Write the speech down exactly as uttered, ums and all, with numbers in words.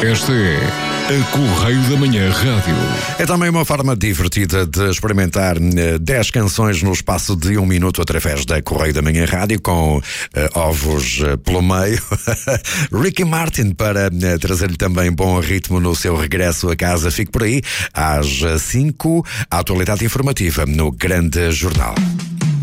Esta é a Correio da Manhã Rádio. É também uma forma divertida de experimentar dez canções no espaço de um minuto através da Correio da Manhã Rádio, com uh, ovos uh, pelo meio. Ricky Martin, para uh, trazer-lhe também bom ritmo no seu regresso a casa. Fique por aí, às cinco, a atualidade informativa no Grande Jornal.